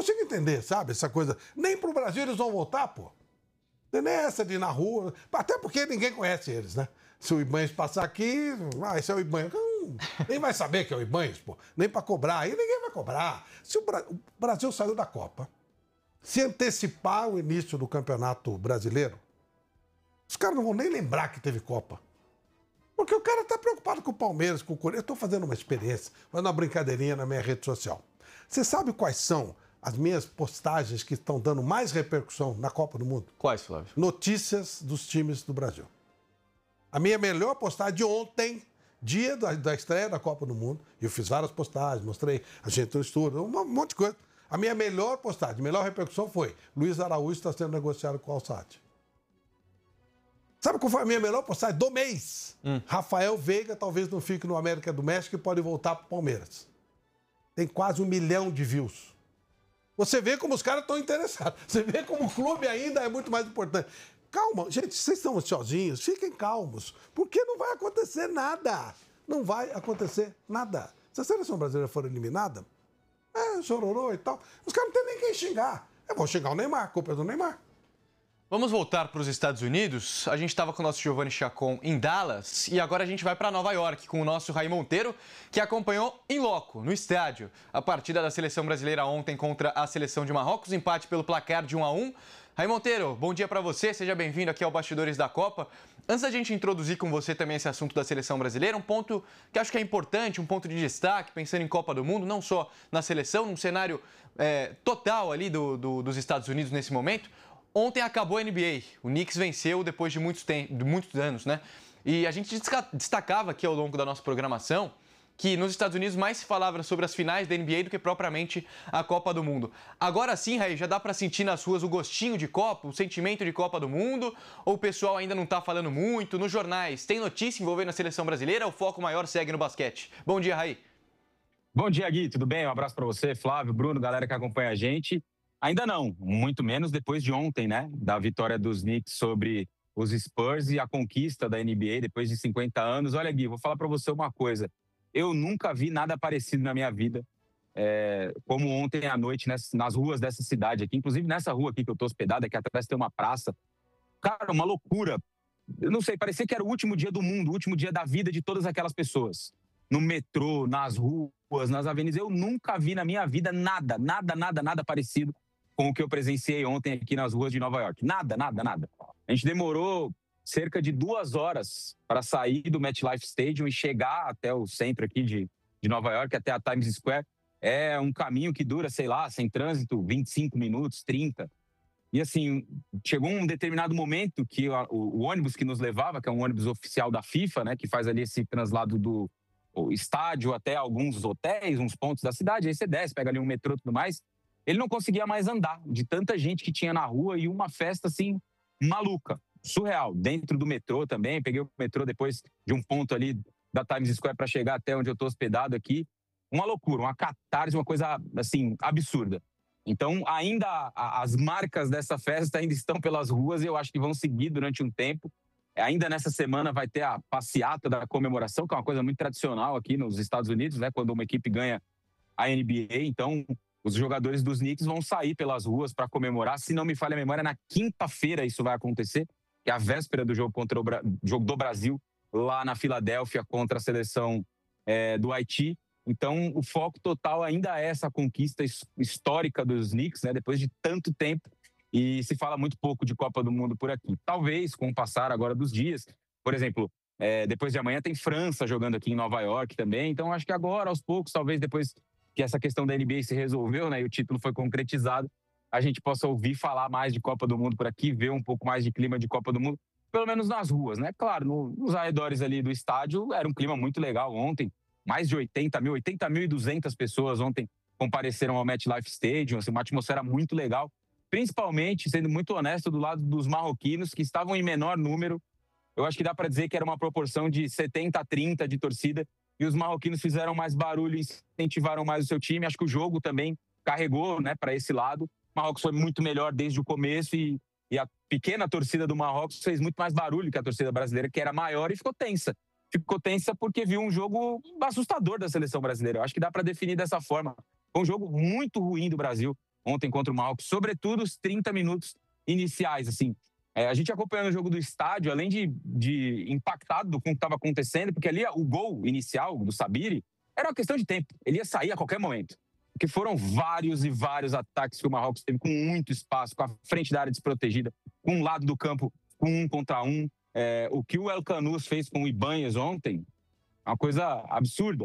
consigo entender, sabe? Essa coisa. Nem pro Brasil eles vão voltar, pô. Não é essa de ir na rua. Até porque ninguém conhece eles, né? Se o Ibanez passar aqui, esse é o Ibanez. Nem vai saber que é o Ibanez, pô. Nem pra cobrar. Aí ninguém vai cobrar. Se o Brasil saiu da Copa, se antecipar o início do Campeonato Brasileiro, os caras não vão nem lembrar que teve Copa. Porque o cara tá preocupado com o Palmeiras, com o Corinthians. Eu tô fazendo uma experiência, fazendo uma brincadeirinha na minha rede social. Você sabe quais são as minhas postagens que estão dando mais repercussão na Copa do Mundo? Quais, Flávio? Notícias dos times do Brasil. A minha melhor postagem de ontem, dia da estreia da Copa do Mundo, e eu fiz várias postagens, mostrei a gente no estudo, um monte de coisa. A minha melhor postagem, melhor repercussão foi: Luiz Araújo está sendo negociado com o Al-Sadd. Sabe qual foi a minha melhor postagem do mês? Rafael Veiga talvez não fique no América do México e pode voltar para o Palmeiras. Tem quase 1 milhão de views. Você vê como os caras estão interessados. Você vê como o clube ainda é muito mais importante. Calma, gente, vocês estão ansiosinhos, fiquem calmos, porque não vai acontecer nada. Não vai acontecer nada. Se a seleção brasileira for eliminada, chororô e tal, os caras não tem nem quem xingar. Vão xingar o Neymar, a culpa é do Neymar. Vamos voltar para os Estados Unidos. A gente estava com o nosso Giovanni Chacon em Dallas e agora a gente vai para Nova York com o nosso Raí Monteiro, que acompanhou em loco, no estádio, a partida da seleção brasileira ontem contra a seleção de Marrocos, empate pelo placar de 1-1. Raí Monteiro, bom dia para você, seja bem-vindo aqui ao Bastidores da Copa. Antes da gente introduzir com você também esse assunto da seleção brasileira, um ponto que acho que é importante, um ponto de destaque, pensando em Copa do Mundo, não só na seleção, num cenário total ali dos Estados Unidos nesse momento. Ontem acabou a NBA, o Knicks venceu depois de muitos anos, né? E a gente destacava aqui ao longo da nossa programação que nos Estados Unidos mais se falava sobre as finais da NBA do que propriamente a Copa do Mundo. Agora sim, Raí, já dá para sentir nas ruas o gostinho de Copa, o sentimento de Copa do Mundo? Ou o pessoal ainda não está falando muito? Nos jornais, tem notícia envolvendo a seleção brasileira ou o foco maior segue no basquete? Bom dia, Raí. Bom dia, Gui, tudo bem? Um abraço para você, Flávio, Bruno, galera que acompanha a gente. Ainda não, muito menos depois de ontem, né? Da vitória dos Knicks sobre os Spurs e a conquista da NBA depois de 50 anos. Olha, Gui, vou falar para você uma coisa. Eu nunca vi nada parecido na minha vida, como ontem à noite nas ruas dessa cidade aqui. Inclusive nessa rua aqui que eu tô hospedado, aqui atrás tem uma praça. Cara, uma loucura. Eu não sei, parecia que era o último dia do mundo, o último dia da vida de todas aquelas pessoas. No metrô, nas ruas, nas avenidas. Eu nunca vi na minha vida nada parecido com o que eu presenciei ontem aqui nas ruas de Nova York. Nada. A gente demorou cerca de 2 horas para sair do MetLife Stadium e chegar até o centro aqui de Nova York, até a Times Square. É um caminho que dura, sei lá, sem trânsito, 25 minutos, 30. E assim, chegou um determinado momento que o ônibus que nos levava, que é um ônibus oficial da FIFA, né, que faz ali esse translado do estádio até alguns hotéis, uns pontos da cidade, aí você desce, pega ali um metrô e tudo mais. Ele não conseguia mais andar, de tanta gente que tinha na rua e uma festa, assim, maluca, surreal. Dentro do metrô também, peguei o metrô depois de um ponto ali da Times Square para chegar até onde eu estou hospedado aqui. Uma loucura, uma catarse, uma coisa, assim, absurda. Então, ainda as marcas dessa festa ainda estão pelas ruas e eu acho que vão seguir durante um tempo. Ainda nessa semana vai ter a passeata da comemoração, que é uma coisa muito tradicional aqui nos Estados Unidos, né? Quando uma equipe ganha a NBA, então os jogadores dos Knicks vão sair pelas ruas para comemorar. Se não me falha a memória, na quinta-feira isso vai acontecer, que é a véspera do jogo jogo do Brasil, lá na Filadélfia, contra a seleção do Haiti. Então, o foco total ainda é essa conquista histórica dos Knicks, né? Depois de tanto tempo, e se fala muito pouco de Copa do Mundo por aqui. Talvez, com o passar agora dos dias, por exemplo, depois de amanhã tem França jogando aqui em Nova York também. Então, acho que agora, aos poucos, talvez depois que essa questão da NBA se resolveu, né, e o título foi concretizado, a gente possa ouvir falar mais de Copa do Mundo por aqui, ver um pouco mais de clima de Copa do Mundo, pelo menos nas ruas, né? Claro, nos arredores ali do estádio era um clima muito legal ontem, mais de 80.200 pessoas ontem compareceram ao MetLife Stadium, assim, uma atmosfera muito legal, principalmente, sendo muito honesto, do lado dos marroquinos, que estavam em menor número. Eu acho que dá para dizer que era uma proporção de 70-30 de torcida, e os marroquinos fizeram mais barulho, incentivaram mais o seu time. Acho que o jogo também carregou, né, para esse lado. O Marrocos foi muito melhor desde o começo e a pequena torcida do Marrocos fez muito mais barulho que a torcida brasileira, que era maior, e ficou tensa. Ficou tensa porque viu um jogo assustador da seleção brasileira. Eu acho que dá para definir dessa forma. Foi um jogo muito ruim do Brasil. ontem contra o Marrocos, sobretudo os 30 minutos iniciais, assim. A gente acompanhando o jogo do estádio, além de impactado com o que estava acontecendo, porque ali o gol inicial do Sabiri era uma questão de tempo. Ele ia sair a qualquer momento. Porque foram vários e vários ataques que o Marrocos teve com muito espaço, com a frente da área desprotegida, com um lado do campo com 1 contra 1. O que o El Kanous fez com o Ibanez ontem, uma coisa absurda.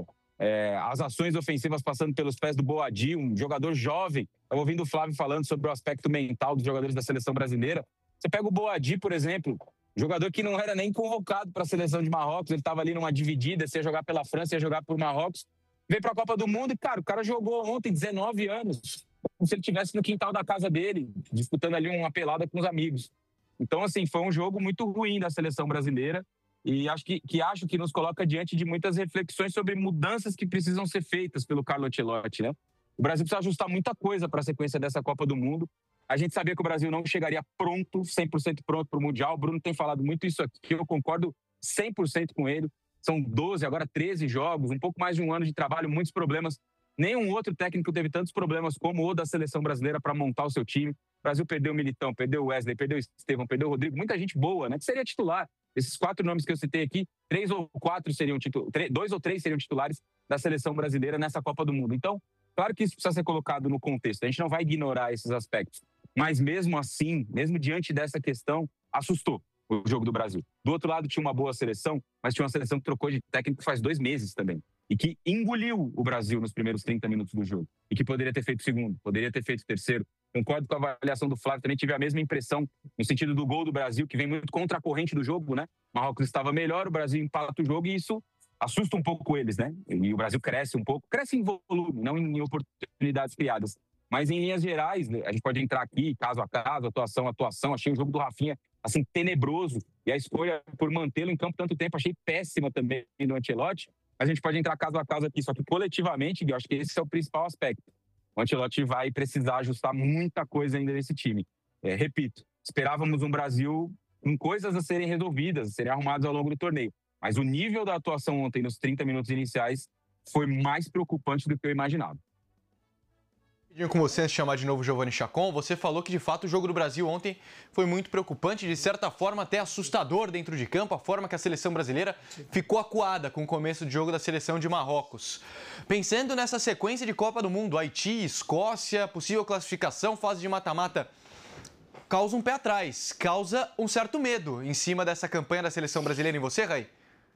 As ações ofensivas passando pelos pés do Boadi, um jogador jovem. Eu ouvindo o Flávio falando sobre o aspecto mental dos jogadores da seleção brasileira. Você pega o Boadi, por exemplo, jogador que não era nem convocado para a seleção de Marrocos, ele estava ali numa dividida, se ia jogar pela França, ia jogar por Marrocos, veio para a Copa do Mundo e, cara, o cara jogou ontem 19 anos, como se ele estivesse no quintal da casa dele, disputando ali uma pelada com os amigos. Então, assim, foi um jogo muito ruim da seleção brasileira e acho que nos coloca diante de muitas reflexões sobre mudanças que precisam ser feitas pelo Carlo Ancelotti, né? O Brasil precisa ajustar muita coisa para a sequência dessa Copa do Mundo. A gente sabia que o Brasil não chegaria pronto, 100% pronto para o Mundial. O Bruno tem falado muito isso aqui, eu concordo 100% com ele. São 12, agora 13 jogos, um pouco mais de um ano de trabalho, muitos problemas. Nenhum outro técnico teve tantos problemas como o da seleção brasileira para montar o seu time. O Brasil perdeu o Militão, perdeu o Wesley, perdeu o Estevão, perdeu o Rodrigo. Muita gente boa, né? Que seria titular. Esses 4 nomes que eu citei aqui, 3 ou 4 seriam titulares, 2 ou 3 seriam titulares da seleção brasileira nessa Copa do Mundo. Então, claro que isso precisa ser colocado no contexto. A gente não vai ignorar esses aspectos. Mas mesmo assim, mesmo diante dessa questão, assustou o jogo do Brasil. Do outro lado tinha uma boa seleção, mas tinha uma seleção que trocou de técnico faz 2 meses também. E que engoliu o Brasil nos primeiros 30 minutos do jogo. E que poderia ter feito segundo, poderia ter feito terceiro. Concordo com a avaliação do Flávio, também tive a mesma impressão no sentido do gol do Brasil, que vem muito contra a corrente do jogo, né? O Marrocos estava melhor, o Brasil empata o jogo e isso assusta um pouco eles, né? E o Brasil cresce um pouco, cresce em volume, não em oportunidades criadas. Mas em linhas gerais, a gente pode entrar aqui, caso a caso, atuação a atuação. Achei o jogo do Rafinha, assim, tenebroso. E a escolha por mantê-lo em campo tanto tempo, achei péssima também do Ancelotti. A gente pode entrar caso a caso aqui, só que coletivamente, eu acho que esse é o principal aspecto. O Ancelotti vai precisar ajustar muita coisa ainda nesse time. Repito, esperávamos um Brasil com coisas a serem resolvidas, a serem arrumadas ao longo do torneio. Mas o nível da atuação ontem, nos 30 minutos iniciais, foi mais preocupante do que eu imaginava. Com você, antes de chamar de novo o Giovani Chacon, você falou que de fato o jogo do Brasil ontem foi muito preocupante, de certa forma até assustador dentro de campo, a forma que a seleção brasileira ficou acuada com o começo de jogo da seleção de Marrocos. Pensando nessa sequência de Copa do Mundo, Haiti, Escócia, possível classificação, fase de mata-mata, causa um pé atrás, causa um certo medo em cima dessa campanha da seleção brasileira. Em você, Ray?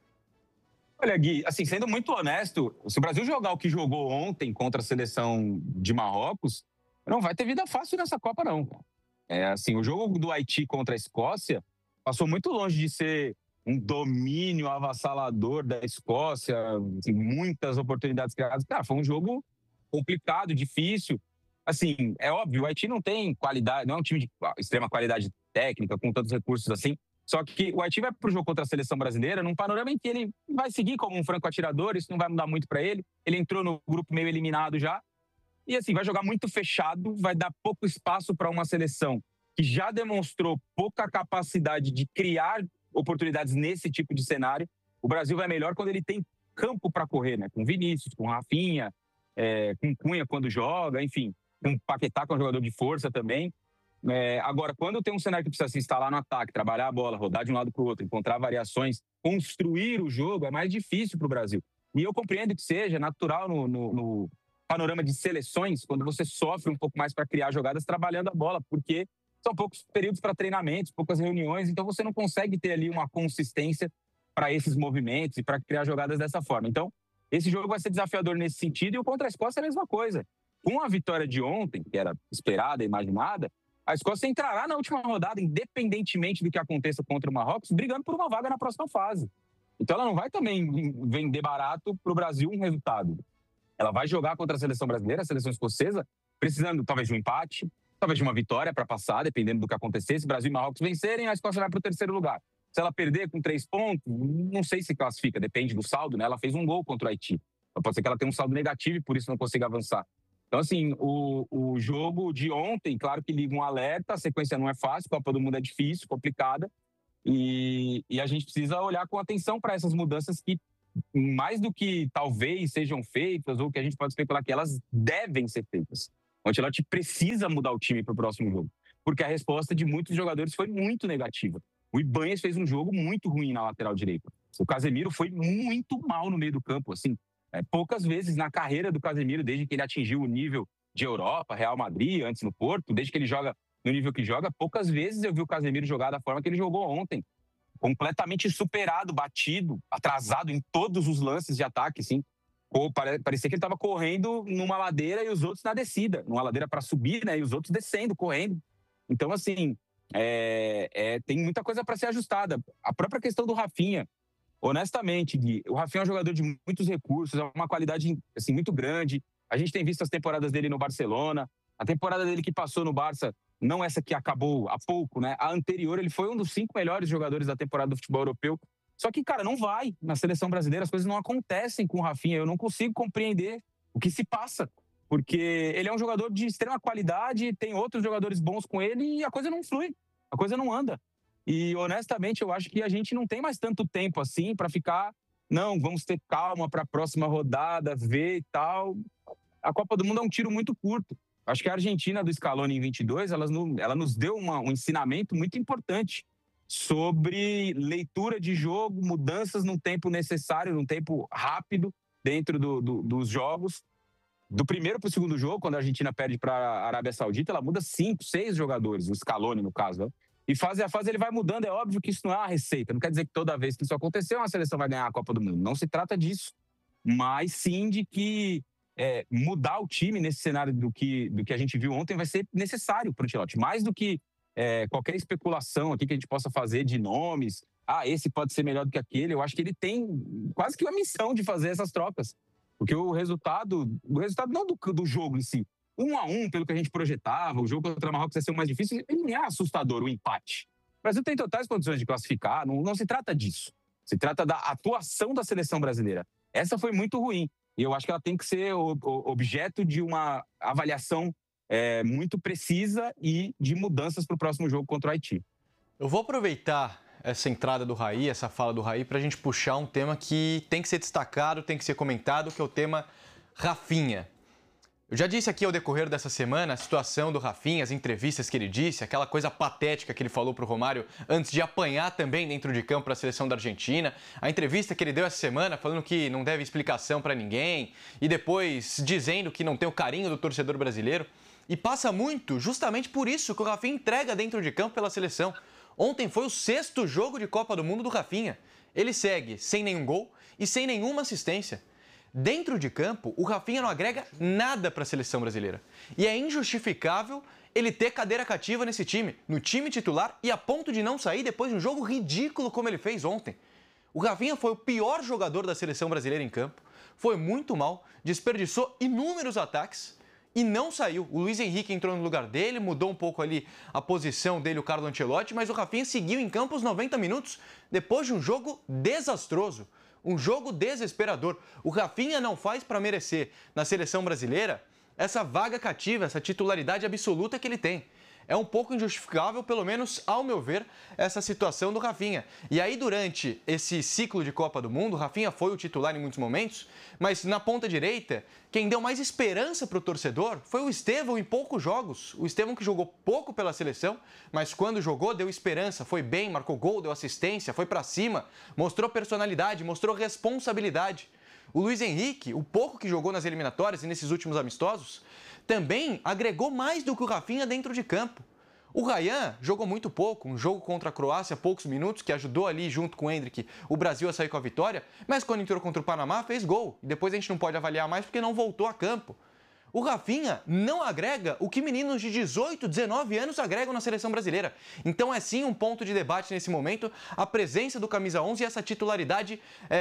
Olha, Gui, assim, sendo muito honesto, se o Brasil jogar o que jogou ontem contra a seleção de Marrocos, não vai ter vida fácil nessa Copa, não. Assim, o jogo do Haiti contra a Escócia passou muito longe de ser um domínio avassalador da Escócia, assim, muitas oportunidades criadas. Cara, foi um jogo complicado, difícil. Assim, é óbvio, o Haiti não tem qualidade, não é um time de extrema qualidade técnica, com tantos recursos assim. Só que o Haiti vai para o jogo contra a seleção brasileira num panorama em que ele vai seguir como um franco atirador, isso não vai mudar muito para ele. Ele entrou no grupo meio eliminado já. E assim, vai jogar muito fechado, vai dar pouco espaço para uma seleção que já demonstrou pouca capacidade de criar oportunidades nesse tipo de cenário. O Brasil vai melhor quando ele tem campo para correr, né? Com Vinícius, com Rafinha, com Cunha quando joga, enfim, com Paquetá, que é um jogador de força também. Agora, quando tem um cenário que precisa se instalar no ataque, trabalhar a bola, rodar de um lado para o outro, encontrar variações, construir o jogo, é mais difícil para o Brasil. E eu compreendo que seja natural no panorama de seleções, quando você sofre um pouco mais para criar jogadas trabalhando a bola, porque são poucos períodos para treinamentos, poucas reuniões, então você não consegue ter ali uma consistência para esses movimentos e para criar jogadas dessa forma. Então, esse jogo vai ser desafiador nesse sentido, e o contra a Escócia é a mesma coisa. Com a vitória de ontem, que era esperada, imaginada, a Escócia entrará na última rodada, independentemente do que aconteça contra o Marrocos, brigando por uma vaga na próxima fase. Então ela não vai também vender barato para o Brasil um resultado. Ela vai jogar contra a seleção brasileira, a seleção escocesa, precisando talvez de um empate, talvez de uma vitória para passar, dependendo do que acontecer. Se Brasil e Marrocos vencerem, a Escócia vai para o 3º lugar. Se ela perder com 3 pontos, não sei se classifica, depende do saldo, né? Ela fez um gol contra o Haiti. Então pode ser que ela tenha um saldo negativo e por isso não consiga avançar. Então, assim, o jogo de ontem, claro que liga um alerta, a sequência não é fácil, a Copa do Mundo é difícil, complicada, e a gente precisa olhar com atenção para essas mudanças que, mais do que talvez sejam feitas, ou que a gente pode especular que elas devem ser feitas. O Ancelotti precisa mudar o time para o próximo jogo, porque a resposta de muitos jogadores foi muito negativa. O Ibanez fez um jogo muito ruim na lateral direita. O Casemiro foi muito mal no meio do campo, assim. Poucas vezes na carreira do Casemiro, desde que ele atingiu o nível de Europa, Real Madrid, antes no Porto, desde que ele joga no nível que joga, poucas vezes eu vi o Casemiro jogar da forma que ele jogou ontem. Completamente superado, batido, atrasado em todos os lances de ataque, assim. Parecia que ele estava correndo numa ladeira e os outros na descida. Numa ladeira para subir, né? E os outros descendo, correndo. Então, assim, tem muita coisa para ser ajustada. A própria questão do Rafinha, honestamente, Gui, o Rafinha é um jogador de muitos recursos, é uma qualidade assim, muito grande. A gente tem visto as temporadas dele no Barcelona, a temporada dele que passou no Barça, não essa que acabou há pouco, né? A anterior, ele foi um dos 5 melhores jogadores da temporada do futebol europeu. Só que, cara, não vai. Na seleção brasileira, as coisas não acontecem com o Rafinha. Eu não consigo compreender o que se passa. Porque ele é um jogador de extrema qualidade, tem outros jogadores bons com ele e a coisa não flui, a coisa não anda. E, honestamente, eu acho que a gente não tem mais tanto tempo assim para ficar, não, vamos ter calma para a próxima rodada, ver e tal. A Copa do Mundo é um tiro muito curto. Acho que a Argentina do Scaloni em 22, ela nos deu um ensinamento muito importante sobre leitura de jogo, mudanças no tempo necessário, num tempo rápido dentro dos jogos. Do primeiro para o segundo jogo, quando a Argentina perde para a Arábia Saudita, ela muda 5, 6 jogadores, o Scaloni no caso, né? E fase a fase ele vai mudando. É óbvio que isso não é uma receita, não quer dizer que toda vez que isso acontecer, uma seleção vai ganhar a Copa do Mundo. Não se trata disso, mas sim de que mudar o time nesse cenário do que a gente viu ontem vai ser necessário para o Ancelotti. Mais do que qualquer especulação aqui que a gente possa fazer de nomes, esse pode ser melhor do que aquele, eu acho que ele tem quase que uma missão de fazer essas trocas. Porque o resultado não do jogo em si, 1-1, pelo que a gente projetava, o jogo contra o Marrocos ia ser o mais difícil, ele não é assustador, o empate. O Brasil tem totais condições de classificar, não se trata disso. Se trata da atuação da seleção brasileira. Essa foi muito ruim. E eu acho que ela tem que ser objeto de uma avaliação muito precisa e de mudanças para o próximo jogo contra o Haiti. Eu vou aproveitar essa entrada do Raí, essa fala do Raí, para a gente puxar um tema que tem que ser destacado, tem que ser comentado, que é o tema Rafinha. Eu já disse aqui ao decorrer dessa semana a situação do Rafinha, as entrevistas que ele disse, aquela coisa patética que ele falou para o Romário antes de apanhar também dentro de campo para a seleção da Argentina, a entrevista que ele deu essa semana falando que não deve explicação para ninguém e depois dizendo que não tem o carinho do torcedor brasileiro. E passa muito justamente por isso que o Rafinha entrega dentro de campo pela seleção. Ontem foi o 6º jogo de Copa do Mundo do Rafinha. Ele segue sem nenhum gol e sem nenhuma assistência. Dentro de campo, o Rafinha não agrega nada para a seleção brasileira. E é injustificável ele ter cadeira cativa nesse time, no time titular e a ponto de não sair depois de um jogo ridículo como ele fez ontem. O Rafinha foi o pior jogador da seleção brasileira em campo, foi muito mal, desperdiçou inúmeros ataques e não saiu. O Luiz Henrique entrou no lugar dele, mudou um pouco ali a posição dele, o Carlo Ancelotti, mas o Rafinha seguiu em campo os 90 minutos depois de um jogo desastroso. Um jogo desesperador. O Rafinha não faz para merecer na seleção brasileira essa vaga cativa, essa titularidade absoluta que ele tem. É um pouco injustificável, pelo menos ao meu ver, essa situação do Rafinha. E aí, durante esse ciclo de Copa do Mundo, o Rafinha foi o titular em muitos momentos, mas na ponta direita, quem deu mais esperança para o torcedor foi o Estevão em poucos jogos. O Estevão que jogou pouco pela seleção, mas quando jogou deu esperança, foi bem, marcou gol, deu assistência, foi para cima, mostrou personalidade, mostrou responsabilidade. O Luiz Henrique, o pouco que jogou nas eliminatórias e nesses últimos amistosos, também agregou mais do que o Rafinha dentro de campo. O Ryan jogou muito pouco, um jogo contra a Croácia, poucos minutos, que ajudou ali junto com o Endrick o Brasil a sair com a vitória, mas quando entrou contra o Panamá fez gol. E depois a gente não pode avaliar mais porque não voltou a campo. O Rafinha não agrega o que meninos de 18, 19 anos agregam na seleção brasileira. Então é sim um ponto de debate nesse momento a presença do camisa 11 e essa titularidade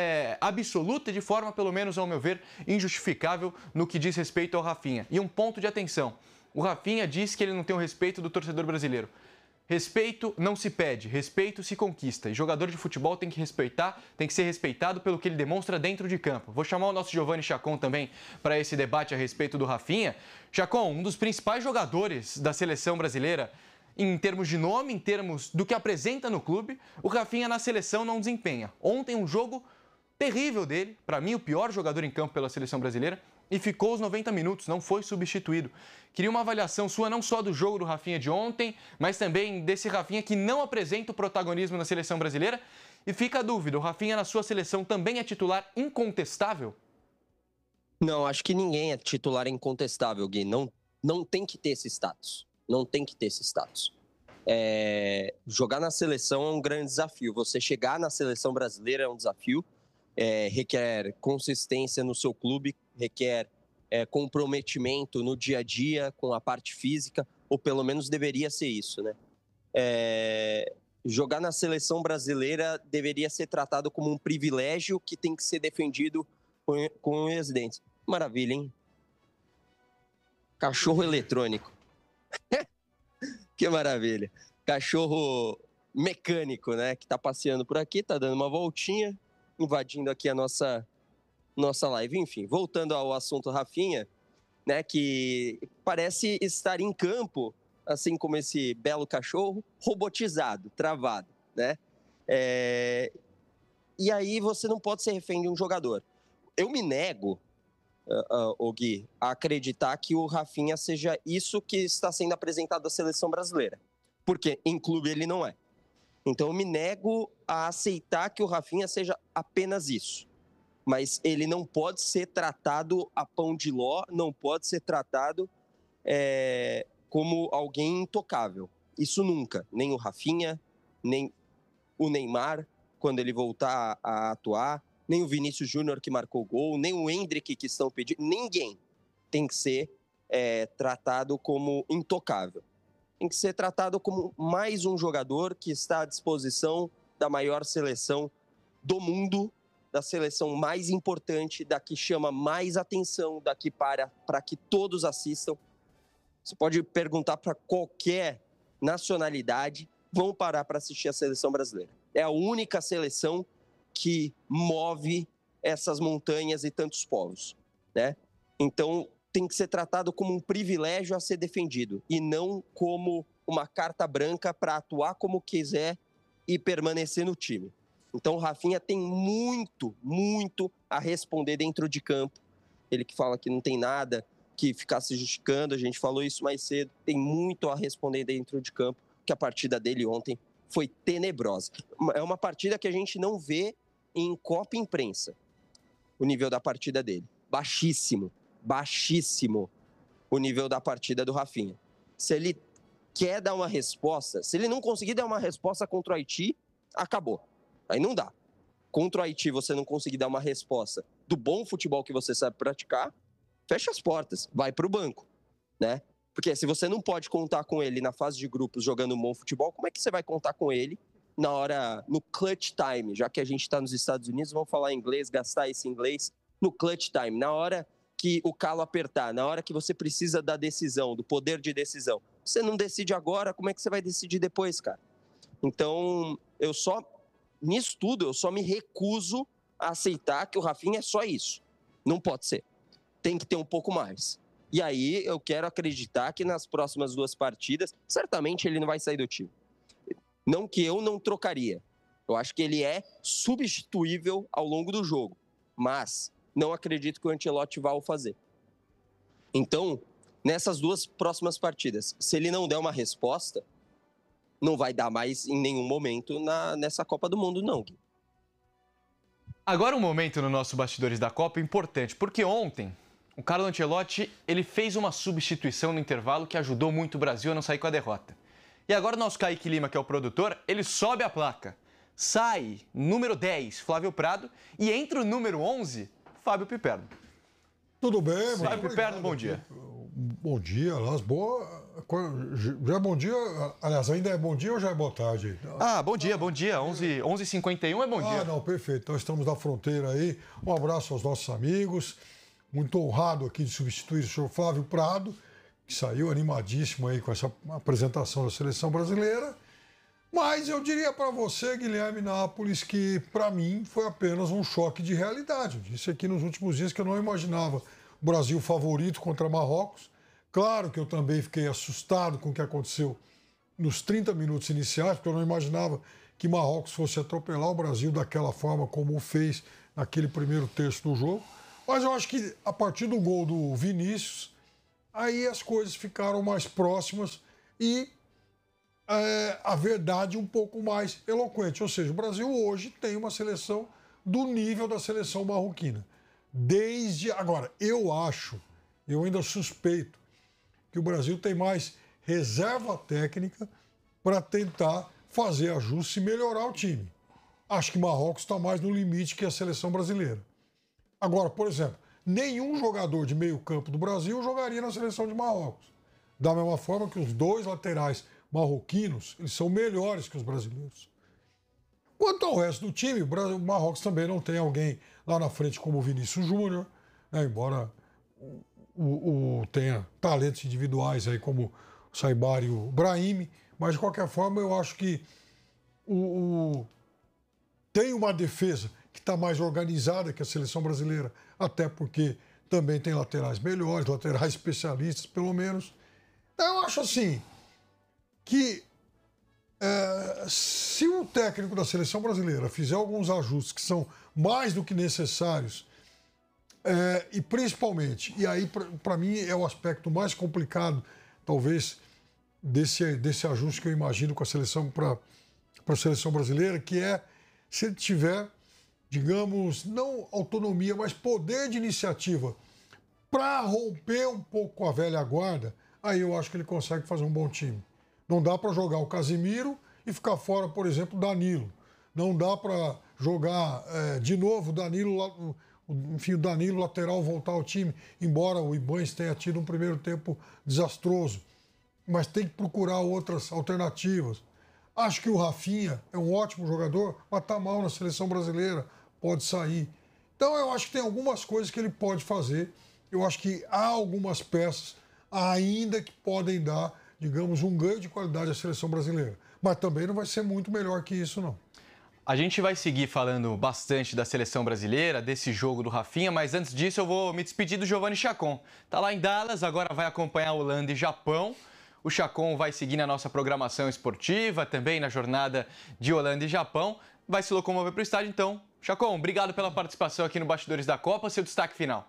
absoluta, de forma, pelo menos ao meu ver, injustificável no que diz respeito ao Rafinha. E um ponto de atenção, o Rafinha diz que ele não tem o respeito do torcedor brasileiro. Respeito não se pede, respeito se conquista. E jogador de futebol tem que respeitar, tem que ser respeitado pelo que ele demonstra dentro de campo. Vou chamar o nosso Giovani Chacon também para esse debate a respeito do Rafinha. Chacon, um dos principais jogadores da seleção brasileira, em termos de nome, em termos do que apresenta no clube, o Rafinha na seleção não desempenha. Ontem um jogo terrível dele, para mim o pior jogador em campo pela seleção brasileira, e ficou os 90 minutos, não foi substituído. Queria uma avaliação sua não só do jogo do Rafinha de ontem, mas também desse Rafinha que não apresenta o protagonismo na seleção brasileira. E fica a dúvida, o Rafinha na sua seleção também é titular incontestável? Não, acho que ninguém é titular incontestável, Gui. Não tem que ter esse status. Não tem que ter esse status. Jogar na seleção é um grande desafio. Você chegar na seleção brasileira é um desafio. Requer consistência no seu clube, requer comprometimento no dia a dia com a parte física, ou pelo menos deveria ser isso, né? Jogar na seleção brasileira deveria ser tratado como um privilégio que tem que ser defendido com unhas e dentes. Maravilha, hein? Cachorro eletrônico. Que maravilha. Cachorro mecânico, né? Que tá passeando por aqui, tá dando uma voltinha, invadindo aqui a nossa live. Enfim, voltando ao assunto Rafinha, né? Que parece estar em campo, assim como esse belo cachorro, robotizado, travado, né? E aí você não pode ser refém de um jogador. Eu me nego, Gui, a acreditar que o Rafinha seja isso que está sendo apresentado à seleção brasileira. Porque em clube ele não é. Então eu me nego a aceitar que o Rafinha seja apenas isso. Mas ele não pode ser tratado a pão de ló, não pode ser tratado como alguém intocável. Isso nunca. Nem o Rafinha, nem o Neymar, quando ele voltar a atuar, nem o Vinícius Júnior que marcou o gol, nem o Endrick que estão pedindo. Ninguém tem que ser tratado como intocável. Tem que ser tratado como mais um jogador que está à disposição da maior seleção do mundo, da seleção mais importante, da que chama mais atenção, da que para que todos assistam. Você pode perguntar para qualquer nacionalidade, vão parar para assistir a seleção brasileira. É a única seleção que move essas montanhas e tantos povos, né? Então, tem que ser tratado como um privilégio a ser defendido e não como uma carta branca para atuar como quiser e permanecer no time. Então, o Rafinha tem muito, muito a responder dentro de campo. Ele que fala que não tem nada que ficar se justificando, a gente falou isso mais cedo, tem muito a responder dentro de campo, que a partida dele ontem foi tenebrosa. É uma partida que a gente não vê em Copa Imprensa, o nível da partida dele. Baixíssimo, baixíssimo o nível da partida do Rafinha. Se ele quer dar uma resposta, se ele não conseguir dar uma resposta contra o Haiti, acabou. Aí não dá. Contra o Haiti você não conseguir dar uma resposta do bom futebol que você sabe praticar, fecha as portas, vai para o banco, né? Porque se você não pode contar com ele na fase de grupos jogando um bom futebol, como é que você vai contar com ele na hora, no clutch time? Já que a gente está nos Estados Unidos, vamos falar inglês, gastar esse inglês no clutch time, na hora que o calo apertar, na hora que você precisa da decisão, do poder de decisão. Você não decide agora, como é que você vai decidir depois, cara? Então, nisso tudo, eu só me recuso a aceitar que o Rafinha é só isso. Não pode ser. Tem que ter um pouco mais. E aí, eu quero acreditar que nas próximas 2 partidas, certamente ele não vai sair do time. Não que eu não trocaria. Eu acho que ele é substituível ao longo do jogo. Mas não acredito que o Ancelotti vá o fazer. Então, nessas 2 próximas partidas, se ele não der uma resposta, não vai dar mais em nenhum momento nessa Copa do Mundo, não. Agora um momento no nosso Bastidores da Copa importante, porque ontem o Carlo Ancelotti ele fez uma substituição no intervalo que ajudou muito o Brasil a não sair com a derrota. E agora o nosso Kaique Lima, que é o produtor, ele sobe a placa. Sai número 10, Flávio Prado, e entra o número 11, Fábio Piperno. Tudo bem, Fábio Piperno, bom dia. Bom dia, aliás, já é bom dia, aliás, ainda é bom dia ou já é boa tarde? Bom dia, 11h51 é bom dia. Não, perfeito, nós estamos na fronteira aí, um abraço aos nossos amigos, muito honrado aqui de substituir o senhor Flávio Prado, que saiu animadíssimo aí com essa apresentação da seleção brasileira, mas eu diria para você, Guilherme Nápoles, que para mim foi apenas um choque de realidade. Eu disse aqui nos últimos dias que eu não imaginava o Brasil favorito contra Marrocos. Claro que eu também fiquei assustado com o que aconteceu nos 30 minutos iniciais, porque eu não imaginava que Marrocos fosse atropelar o Brasil daquela forma como o fez naquele primeiro terço do jogo. Mas eu acho que a partir do gol do Vinícius, aí as coisas ficaram mais próximas e a verdade um pouco mais eloquente. Ou seja, o Brasil hoje tem uma seleção do nível da seleção marroquina. Agora, eu ainda suspeito que o Brasil tem mais reserva técnica para tentar fazer ajustes e melhorar o time. Acho que Marrocos está mais no limite que a seleção brasileira. Agora, por exemplo, nenhum jogador de meio campo do Brasil jogaria na seleção de Marrocos. Da mesma forma que os 2 laterais marroquinos, eles são melhores que os brasileiros. Quanto ao resto do time, o Marrocos também não tem alguém lá na frente como o Vinícius Júnior, né? Embora tenha talentos individuais aí como o Saibari e o Brahimi, mas de qualquer forma eu acho que tem uma defesa que está mais organizada que a seleção brasileira, até porque também tem laterais melhores, laterais especialistas, pelo menos. Então, eu acho assim que se o técnico da seleção brasileira fizer alguns ajustes que são mais do que necessários, e principalmente, e aí para mim é o aspecto mais complicado, talvez, desse ajuste que eu imagino com a seleção para a seleção brasileira, que é se ele tiver, digamos, não autonomia, mas poder de iniciativa para romper um pouco com a velha guarda, aí eu acho que ele consegue fazer um bom time. Não dá para jogar o Casemiro e ficar fora, por exemplo, o Danilo. Não dá para jogar de novo o Danilo, enfim, o Danilo lateral voltar ao time, embora o Ibañez tenha tido um primeiro tempo desastroso. Mas tem que procurar outras alternativas. Acho que o Rafinha é um ótimo jogador, mas está mal na seleção brasileira, pode sair. Então eu acho que tem algumas coisas que ele pode fazer. Eu acho que há algumas peças ainda que podem dar, digamos, um ganho de qualidade à seleção brasileira. Mas também não vai ser muito melhor que isso, não. A gente vai seguir falando bastante da seleção brasileira, desse jogo do Rafinha, mas antes disso eu vou me despedir do Giovani Chacon. Tá lá em Dallas, agora vai acompanhar Holanda e Japão. O Chacon vai seguir na nossa programação esportiva, também na jornada de Holanda e Japão. Vai se locomover para o estádio, então. Chacon, obrigado pela participação aqui no Bastidores da Copa. Seu destaque final.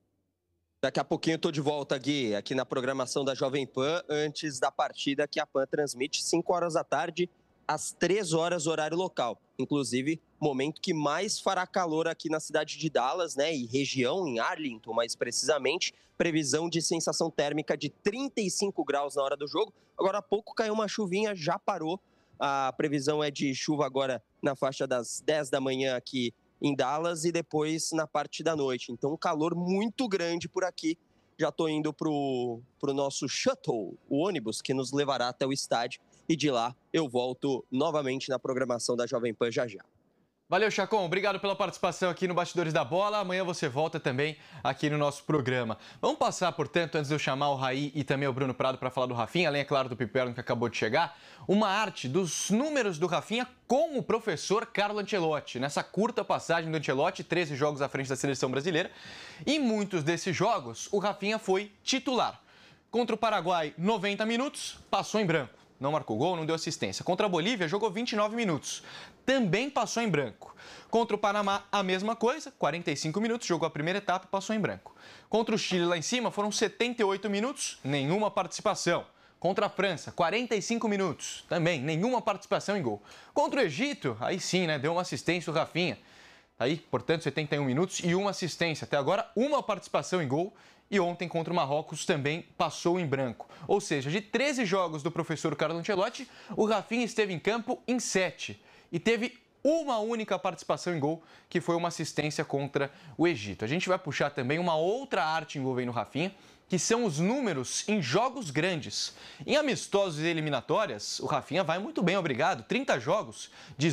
Daqui a pouquinho eu estou de volta, Gui, aqui na programação da Jovem Pan, antes da partida que a Pan transmite 5 horas da tarde, às 3 horas, horário local. Inclusive, momento que mais fará calor aqui na cidade de Dallas, né? E região, em Arlington, mais precisamente. Previsão de sensação térmica de 35 graus na hora do jogo. Agora há pouco caiu uma chuvinha, já parou. A previsão é de chuva agora na faixa das 10 da manhã aqui em Dallas e depois na parte da noite. Então, um calor muito grande por aqui. Já estou indo para o nosso shuttle, o ônibus que nos levará até o estádio. E de lá eu volto novamente na programação da Jovem Pan já já. Valeu, Chacon. Obrigado pela participação aqui no Bastidores da Bola. Amanhã você volta também aqui no nosso programa. Vamos passar, portanto, antes de eu chamar o Raí e também o Bruno Prado para falar do Rafinha, além, é claro, do Piperno que acabou de chegar, uma arte dos números do Rafinha com o professor Carlo Ancelotti. Nessa curta passagem do Ancelotti, 13 jogos à frente da seleção brasileira. Em muitos desses jogos, o Rafinha foi titular. Contra o Paraguai, 90 minutos, passou em branco. Não marcou gol, não deu assistência. Contra a Bolívia, jogou 29 minutos. Também passou em branco. Contra o Panamá, a mesma coisa. 45 minutos, jogou a primeira etapa e passou em branco. Contra o Chile, lá em cima, foram 78 minutos, nenhuma participação. Contra a França, 45 minutos, também nenhuma participação em gol. Contra o Egito, aí sim, né, deu uma assistência o Rafinha. Aí, portanto, 71 minutos e uma assistência. Até agora, uma participação em gol. E ontem, contra o Marrocos, também passou em branco. Ou seja, de 13 jogos do professor Carlo Ancelotti, o Rafinha esteve em campo em 7. E teve uma única participação em gol, que foi uma assistência contra o Egito. A gente vai puxar também uma outra arte envolvendo o Rafinha, que são os números em jogos grandes. Em amistosos e eliminatórias, o Rafinha vai muito bem, obrigado. 30 jogos,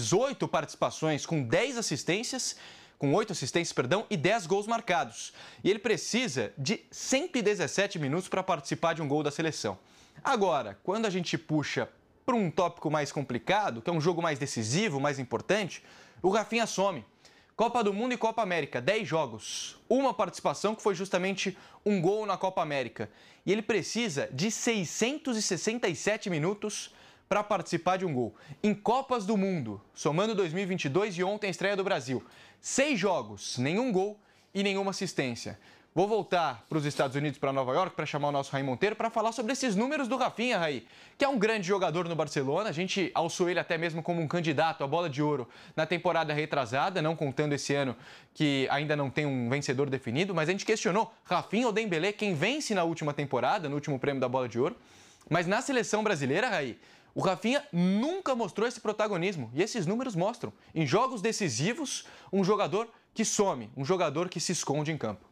18 participações com 10 assistências, com 8 assistências, e 10 gols marcados. E ele precisa de 117 minutos para participar de um gol da seleção. Agora, quando a gente puxa para um tópico mais complicado, que é um jogo mais decisivo, mais importante, o Rafinha some. Copa do Mundo e Copa América, 10 jogos. Uma participação que foi justamente um gol na Copa América. E ele precisa de 667 minutos para participar de um gol. Em Copas do Mundo, somando 2022 e ontem a estreia do Brasil, 6 jogos, nenhum gol e nenhuma assistência. Vou voltar para os Estados Unidos, para Nova York, para chamar o nosso Raí Monteiro para falar sobre esses números do Rafinha, Raí, que é um grande jogador no Barcelona. A gente alçou ele até mesmo como um candidato à bola de ouro na temporada retrasada, não contando esse ano que ainda não tem um vencedor definido, mas a gente questionou Rafinha ou Dembélé, quem vence na última temporada, no último prêmio da bola de ouro. Mas na seleção brasileira, Raí, o Rafinha nunca mostrou esse protagonismo e esses números mostram. Em jogos decisivos, um jogador que some, um jogador que se esconde em campo.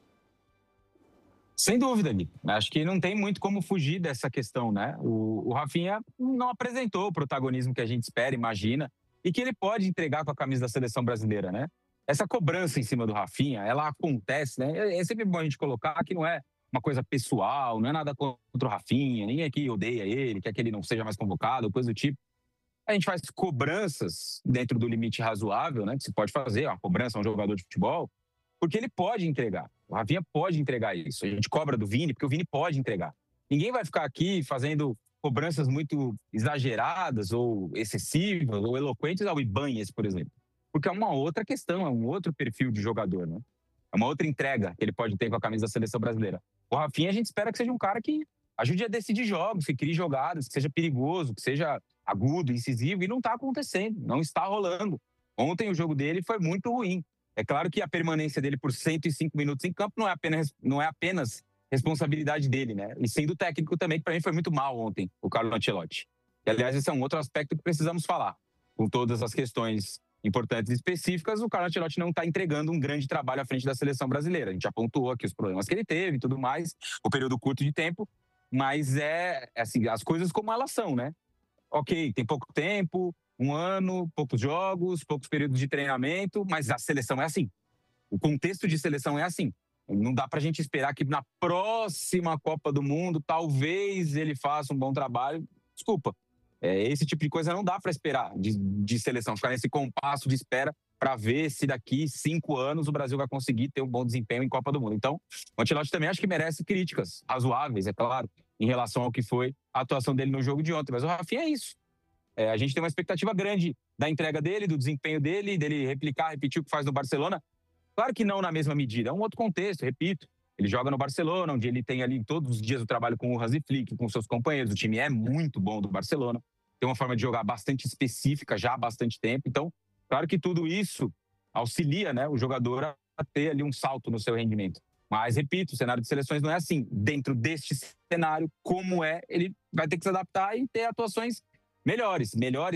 Sem dúvida, Gui. Acho que não tem muito como fugir dessa questão, né? O Rafinha não apresentou o protagonismo que a gente espera, imagina, e que ele pode entregar com a camisa da seleção brasileira, né? Essa cobrança em cima do Rafinha, ela acontece, né? É sempre bom a gente colocar que não é uma coisa pessoal, não é nada contra o Rafinha, ninguém aqui odeia ele, quer que ele não seja mais convocado, coisa do tipo. A gente faz cobranças dentro do limite razoável, né? Que se pode fazer, uma cobrança a um jogador de futebol, porque ele pode entregar. O Rafinha pode entregar isso. A gente cobra do Vini, porque o Vini pode entregar. Ninguém vai ficar aqui fazendo cobranças muito exageradas ou excessivas ou eloquentes ao Ibanez, por exemplo. Porque é uma outra questão, é um outro perfil de jogador, né? É uma outra entrega que ele pode ter com a camisa da seleção brasileira. O Rafinha, a gente espera que seja um cara que ajude a decidir jogos, que crie jogadas, que seja perigoso, que seja agudo, incisivo, e não está acontecendo, não está rolando. Ontem o jogo dele foi muito ruim. É claro que a permanência dele por 105 minutos em campo não é apenas responsabilidade dele, né? E sim do técnico também, que para mim foi muito mal ontem, o Carlo Ancelotti. E, aliás, esse é um outro aspecto que precisamos falar. Com todas as questões importantes e específicas, o Carlo Ancelotti não está entregando um grande trabalho à frente da seleção brasileira. A gente já pontuou aqui os problemas que ele teve e tudo mais, o período curto de tempo, mas é assim, as coisas como elas são, né? Ok, tem pouco tempo, um ano, poucos jogos, poucos períodos de treinamento, mas a seleção é assim. O contexto de seleção é assim. Não dá pra gente esperar que na próxima Copa do Mundo talvez ele faça um bom trabalho. Desculpa. Esse tipo de coisa não dá pra esperar de seleção. Ficar nesse compasso de espera para ver se daqui 5 anos o Brasil vai conseguir ter um bom desempenho em Copa do Mundo. Então, o Ancelotti também acho que merece críticas razoáveis, é claro, em relação ao que foi a atuação dele no jogo de ontem. Mas o Rafinha é isso. A gente tem uma expectativa grande da entrega dele, do desempenho dele repetir o que faz no Barcelona. Claro que não na mesma medida, é um outro contexto, repito. Ele joga no Barcelona, onde ele tem ali todos os dias o trabalho com o Hansi Flick, com seus companheiros. O time é muito bom do Barcelona, tem uma forma de jogar bastante específica já há bastante tempo. Então, claro que tudo isso auxilia, né, o jogador a ter ali um salto no seu rendimento. Mas, repito, o cenário de seleções não é assim. Dentro deste cenário, como ele vai ter que se adaptar e ter atuações melhores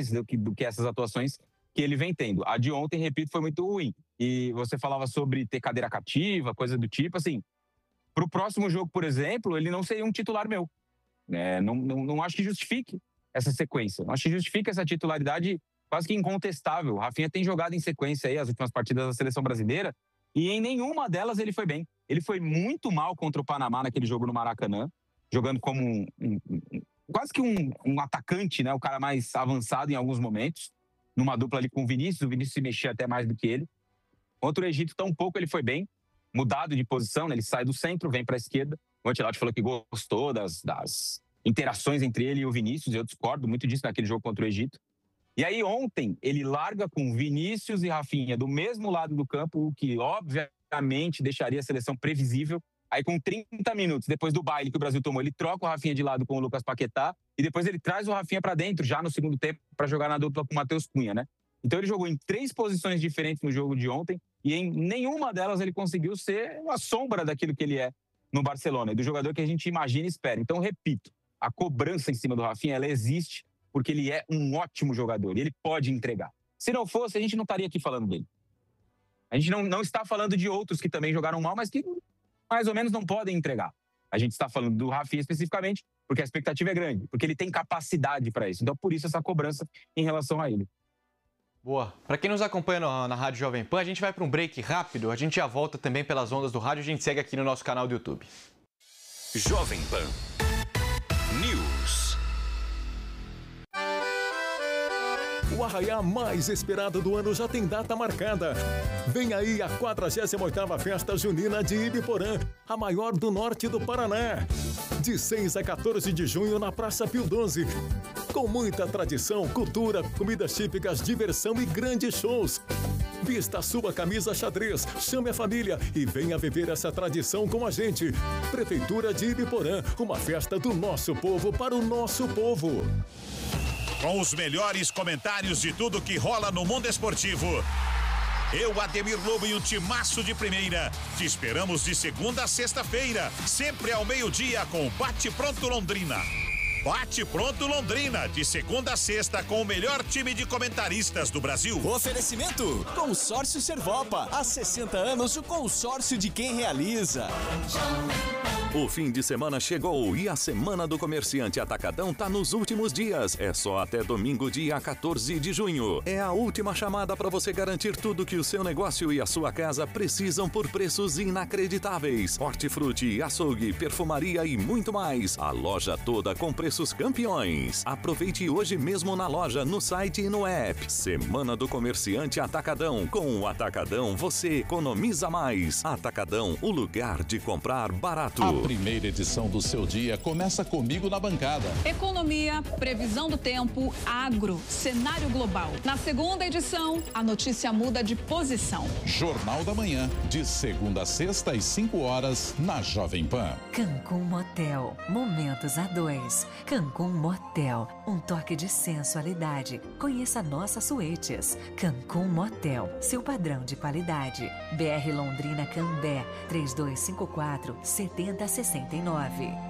do que essas atuações que ele vem tendo. A de ontem, repito, foi muito ruim. E você falava sobre ter cadeira cativa, coisa do tipo, assim, para o próximo jogo, por exemplo, ele não seria um titular meu. Não acho que justifique essa sequência. Não acho que justifique essa titularidade quase que incontestável. O Rafinha tem jogado em sequência aí as últimas partidas da seleção brasileira e em nenhuma delas ele foi bem. Ele foi muito mal contra o Panamá naquele jogo no Maracanã, jogando como quase que um atacante, né? O cara mais avançado em alguns momentos, numa dupla ali com o Vinícius se mexia até mais do que ele. Contra o Egito, tão pouco ele foi bem, mudado de posição, né? Ele sai do centro, vem para a esquerda. O Ancelotti falou que gostou das interações entre ele e o Vinícius, eu discordo muito disso naquele jogo contra o Egito. E aí ontem ele larga com Vinícius e Rafinha do mesmo lado do campo, o que obviamente deixaria a seleção previsível. Aí com 30 minutos, depois do baile que o Brasil tomou, ele troca o Rafinha de lado com o Lucas Paquetá e depois ele traz o Rafinha para dentro, já no segundo tempo, para jogar na dupla com o Matheus Cunha, né? Então ele jogou em 3 posições diferentes no jogo de ontem e em nenhuma delas ele conseguiu ser uma sombra daquilo que ele é no Barcelona, e do jogador que a gente imagina e espera. Então, repito, a cobrança em cima do Rafinha, ela existe porque ele é um ótimo jogador e ele pode entregar. Se não fosse, a gente não estaria aqui falando dele. A gente não está falando de outros que também jogaram mal, mas que mais ou menos não podem entregar. A gente está falando do Rafinha especificamente porque a expectativa é grande, porque ele tem capacidade para isso. Então, por isso, essa cobrança em relação a ele. Boa. Para quem nos acompanha na Rádio Jovem Pan, a gente vai para um break rápido. A gente já volta também pelas ondas do rádio. A gente segue aqui no nosso canal do YouTube. Jovem Pan News. O arraiá mais esperado do ano já tem data marcada. Vem aí a 48ª Festa Junina de Ibiporã, a maior do norte do Paraná. De 6 a 14 de junho na Praça Pio XII. Com muita tradição, cultura, comidas típicas, diversão e grandes shows. Vista a sua camisa xadrez, chame a família e venha viver essa tradição com a gente. Prefeitura de Ibiporã, uma festa do nosso povo para o nosso povo. Com os melhores comentários de tudo que rola no mundo esportivo. Eu, Ademir Lobo e um timaço de primeira. Te esperamos de segunda a sexta-feira, sempre ao meio-dia com Bate Pronto Londrina. Bate Pronto Londrina, de segunda a sexta com o melhor time de comentaristas do Brasil. Oferecimento: Consórcio Servopa. Há 60 anos, o consórcio de quem realiza. O fim de semana chegou e a Semana do Comerciante Atacadão tá nos últimos dias. É só até domingo, dia 14 de junho. É a última chamada para você garantir tudo que o seu negócio e a sua casa precisam por preços inacreditáveis. Hortifruti, açougue, perfumaria e muito mais. A loja toda com preços campeões. Aproveite hoje mesmo na loja, no site e no app. Semana do Comerciante Atacadão. Com o Atacadão você economiza mais. Atacadão, o lugar de comprar barato. A primeira edição do seu dia começa comigo na bancada. Economia, previsão do tempo, agro, cenário global. Na segunda edição, a notícia muda de posição. Jornal da Manhã, de segunda a sexta às 5 horas, na Jovem Pan. Cancún Motel, momentos a dois. Cancún Motel, um toque de sensualidade. Conheça nossas suítes. Cancún Motel, seu padrão de qualidade. BR Londrina Cambé, 3254-7069.